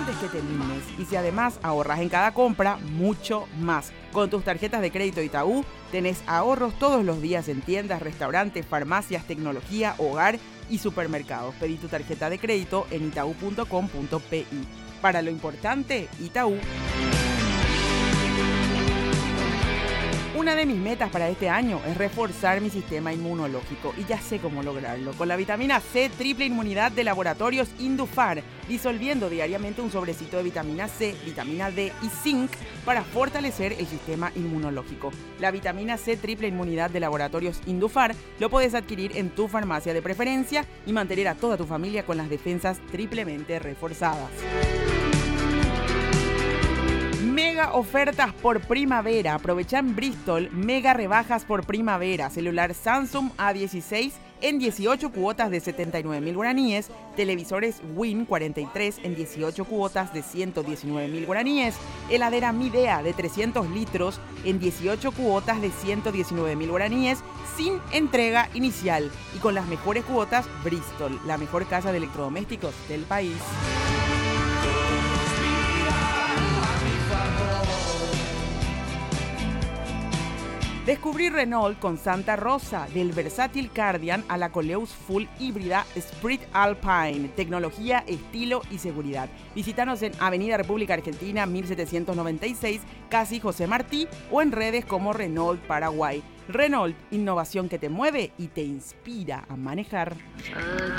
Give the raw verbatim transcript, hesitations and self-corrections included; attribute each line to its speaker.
Speaker 1: importante es que te mimes y si además ahorras en cada compra, mucho más. Con tus tarjetas de crédito Itaú tenés ahorros todos los días en tiendas, restaurantes, farmacias, tecnología, hogar y supermercados. Pedí tu tarjeta de crédito en itaú punto com punto pe. Para lo importante, Itaú. Una de mis metas para este año es reforzar mi sistema inmunológico y ya sé cómo lograrlo. Con la vitamina C triple inmunidad de Laboratorios Indufar, disolviendo diariamente un sobrecito de vitamina C, vitamina D y zinc para fortalecer el sistema inmunológico. La vitamina C triple inmunidad de Laboratorios Indufar lo puedes adquirir en tu farmacia de preferencia y mantener a toda tu familia con las defensas triplemente reforzadas. Mega ofertas por primavera. Aprovecha en Bristol mega rebajas por primavera. Celular Samsung A dieciséis en dieciocho cuotas de setenta y nueve mil guaraníes. Televisores Win cuarenta y tres en dieciocho cuotas de ciento diecinueve mil guaraníes. Heladera Midea de trescientos litros en dieciocho cuotas de ciento diecinueve mil guaraníes sin entrega inicial. Y con las mejores cuotas, Bristol, la mejor casa de electrodomésticos del país. Descubrí Renault con Santa Rosa, del versátil Cardian a la Coleus Full híbrida Sprint Alpine, tecnología, estilo y seguridad. Visítanos en Avenida República Argentina mil setecientos noventa y seis, casi José Martí, o en redes como Renault Paraguay. Renault, innovación que te mueve y te inspira a manejar.